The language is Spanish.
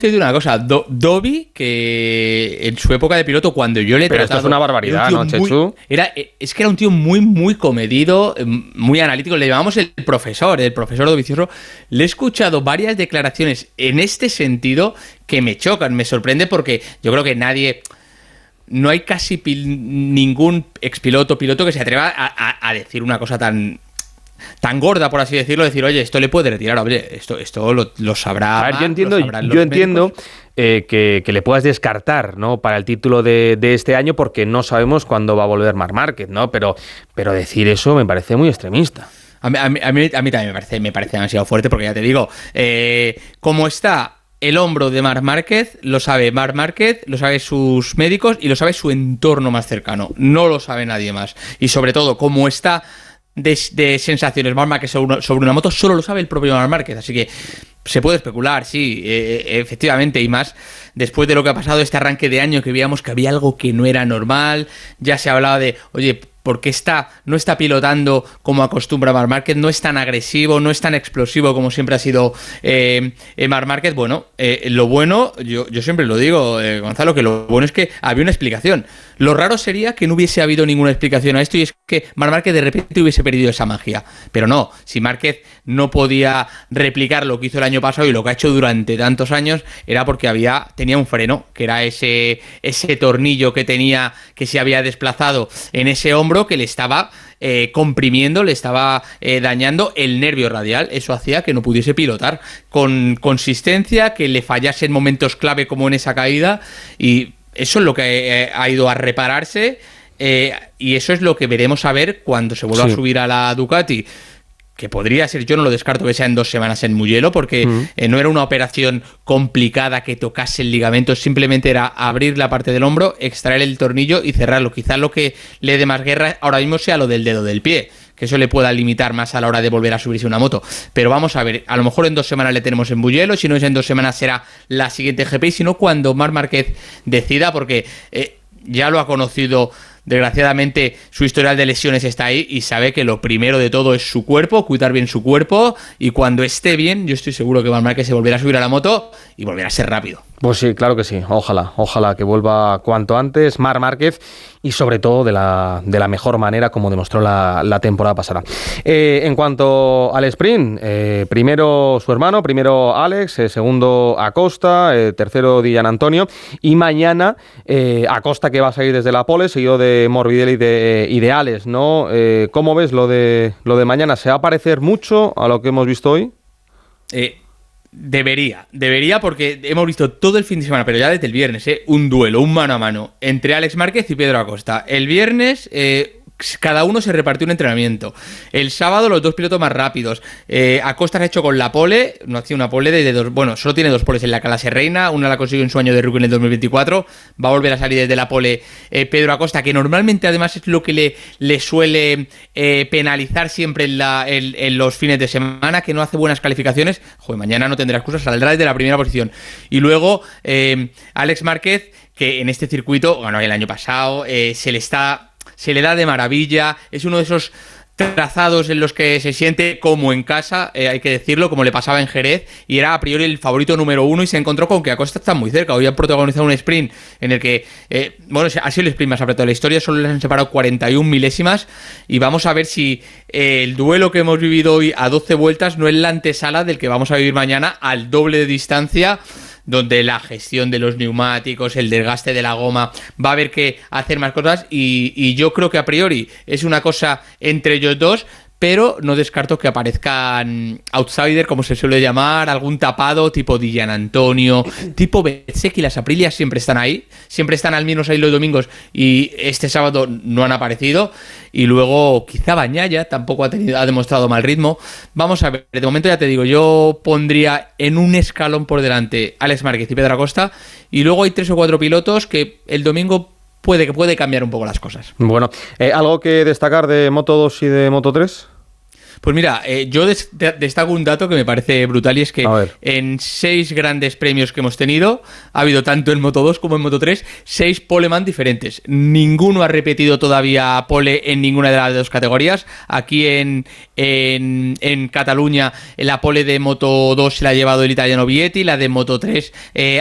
decir una cosa, Dobby, que en su época de piloto, cuando yo le he Pero tratado... esto es una barbaridad, ¿no, Chechu? Es que era un tío muy, muy comedido, muy analítico. Le llamamos el profesor Dovizioso. Le he escuchado varias declaraciones en este sentido que me chocan, me sorprende porque yo creo que no hay casi ningún expiloto, piloto que se atreva a decir una cosa tan gorda, por así decirlo, decir, oye, esto le puede retirar, oye, esto lo sabrá. A ver, yo entiendo que le puedas descartar, ¿no?, para el título de este año, porque no sabemos cuándo va a volver Marc Márquez, ¿no? Pero decir eso me parece muy extremista. A mí también me parece demasiado fuerte, porque ya te digo, como está el hombro de Marc Márquez, lo sabe Marc Márquez, lo sabe sus médicos y lo sabe su entorno más cercano. No lo sabe nadie más. Y sobre todo, como está de sensaciones Marc Márquez sobre una moto, solo lo sabe el propio Marc Márquez. Así que se puede especular, sí, efectivamente, y más después de lo que ha pasado este arranque de año, que veíamos que había algo que no era normal. Ya se hablaba de, oye, ¿por qué no está pilotando como acostumbra Marc Márquez? No es tan agresivo, no es tan explosivo como siempre ha sido Marc Márquez. Bueno, lo bueno, yo siempre lo digo, Gonzalo, que lo bueno es que había una explicación. Lo raro sería que no hubiese habido ninguna explicación a esto, y es que Marc Márquez de repente hubiese perdido esa magia. Pero no, si Márquez no podía replicar lo que hizo el año pasado y lo que ha hecho durante tantos años, era porque tenía un freno, que era ese tornillo que se había desplazado en ese hombro, que le estaba comprimiendo, le estaba dañando el nervio radial. Eso hacía que no pudiese pilotar con consistencia, que le fallase en momentos clave como en esa caída, y eso es lo que ha ido a repararse, y eso es lo que veremos a ver cuando se vuelva a subir a la Ducati, que podría ser, yo no lo descarto que sea en 2 semanas en Mugello, porque no era una operación complicada que tocase el ligamento, simplemente era abrir la parte del hombro, extraer el tornillo y cerrarlo. Quizás lo que le dé más guerra ahora mismo sea lo del dedo del pie, que eso le pueda limitar más a la hora de volver a subirse una moto. Pero vamos a ver, a lo mejor en 2 semanas le tenemos en Mugello, si no es en 2 semanas será la siguiente GP, y si no, cuando Marc Márquez decida, porque ya lo ha conocido. Desgraciadamente su historial de lesiones está ahí, y sabe que lo primero de todo es su cuerpo, cuidar bien su cuerpo, y cuando esté bien, yo estoy seguro que Marc Márquez se volverá a subir a la moto y volverá a ser rápido. Pues sí, claro que sí, ojalá que vuelva cuanto antes Marc Márquez, y sobre todo de la mejor manera, como demostró la temporada pasada. En cuanto al sprint, primero su hermano, primero Alex, segundo Acosta, tercero Di Giannantonio, y mañana Acosta, que va a salir desde la pole, seguido de Morbidelli y de Alex, ¿no? ¿Cómo ves lo de mañana? ¿Se va a parecer mucho a lo que hemos visto hoy? Debería, porque hemos visto todo el fin de semana, pero ya desde el viernes, un duelo, un mano a mano entre Alex Márquez y Pedro Acosta. El viernes cada uno se repartió un entrenamiento. El sábado los 2 pilotos más rápidos. Acosta se ha hecho con la pole, no hacía una pole de 2, bueno, solo tiene 2 poles en la Calase Reina, una la consiguió en su año de rookie en el 2024, va a volver a salir desde la pole Pedro Acosta, que normalmente además es lo que le suele penalizar siempre en los fines de semana, que no hace buenas calificaciones. Joder, mañana no tendrá excusas, saldrá desde la primera posición. Y luego Alex Márquez, que en este circuito ganó el año pasado, se le da de maravilla, es uno de esos trazados en los que se siente como en casa, hay que decirlo, como le pasaba en Jerez, y era a priori el favorito número 1, y se encontró con que Acosta está muy cerca. Hoy han protagonizado un sprint en el que, ha sido el sprint más apretado de la historia, solo les han separado 41 milésimas, y vamos a ver si el duelo que hemos vivido hoy a 12 vueltas no es la antesala del que vamos a vivir mañana al doble de distancia, donde la gestión de los neumáticos, el desgaste de la goma, va a haber que hacer más cosas, y yo creo que a priori es una cosa entre ellos dos, pero no descarto que aparezcan outsider, como se suele llamar, algún tapado tipo Di Giannantonio, tipo Bezzecchi. Las Aprilias siempre están ahí, siempre están al menos ahí los domingos, y este sábado no han aparecido. Y luego quizá Bagnaia tampoco ha demostrado mal ritmo. Vamos a ver, de momento ya te digo, yo pondría en un escalón por delante Alex Márquez y Pedro Acosta, y luego hay 3 o 4 pilotos que el domingo puede cambiar un poco las cosas. Bueno, ¿algo que destacar de Moto2 y de Moto3? Pues mira, yo destaco un dato que me parece brutal y es que en 6 grandes premios que hemos tenido, ha habido tanto en Moto2 como en Moto3, 6 poleman diferentes. Ninguno ha repetido todavía pole en ninguna de las 2 categorías. Aquí en Cataluña la pole de Moto2 se la ha llevado el italiano Vietti, la de Moto3